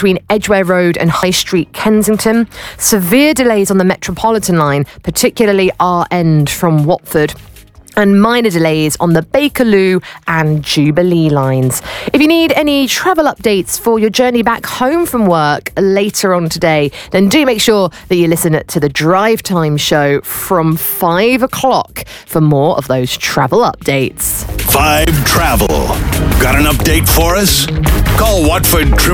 between Edgware Road and High Street, Kensington. Severe delays on the Metropolitan line, particularly our end from Watford. And minor delays on the Bakerloo and Jubilee lines. If you need any travel updates for your journey back home from work later on today, then do make sure that you listen to the Drive Time show from 5 o'clock for more of those travel updates. 5 Travel. Got an update for us? Call Watford